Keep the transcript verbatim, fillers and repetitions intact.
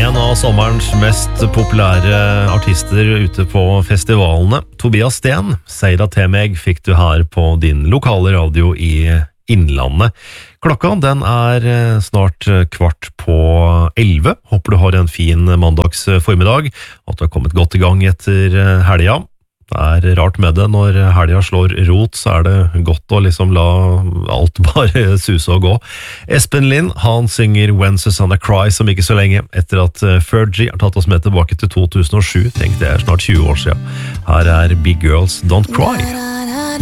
En av sommerens mest populære artister ute på festivalene, Tobias Sten, Seira til meg fikk du her på din lokale radio i Innlandet. Klokka den er snart kvart på elleve. Håper du har en fin mandags formiddag, at du har kommet godt i gang etter helga. Det er rart med det, når helga slår rot, så er det godt å liksom la alt bare suse og gå. Espen Lind, han synger When Susanna Cries om ikke så lenge, etter at Fergie har tatt oss med tilbake til to tusen og sju. Tenk, det er snart tjue år siden. Her er Big Girls Don't Cry.